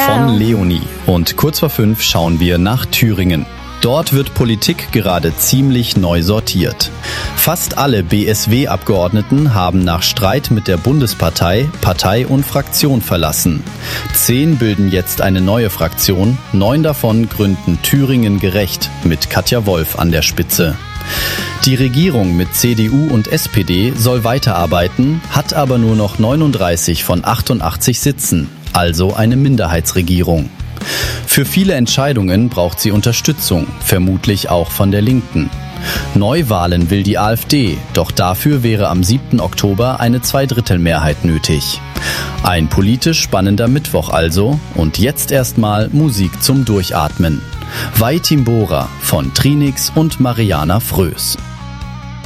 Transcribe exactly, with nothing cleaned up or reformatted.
von Leonie. Und kurz vor fünf schauen wir nach Thüringen. Dort wird Politik gerade ziemlich neu sortiert. Fast alle B S W-Abgeordneten haben nach Streit mit der Bundespartei Partei und Fraktion verlassen. Zehn bilden jetzt eine neue Fraktion, neun davon gründen Thüringen gerecht mit Katja Wolf an der Spitze. Die Regierung mit C D U und S P D soll weiterarbeiten, hat aber nur noch neununddreißig von achtundachtzig Sitzen, also eine Minderheitsregierung. Für viele Entscheidungen braucht sie Unterstützung, vermutlich auch von der Linken. Neuwahlen will die AfD, doch dafür wäre am siebten Oktober eine Zweidrittelmehrheit nötig. Ein politisch spannender Mittwoch also und jetzt erstmal Musik zum Durchatmen. Vai Timbora von Trinix und Mariana Frös.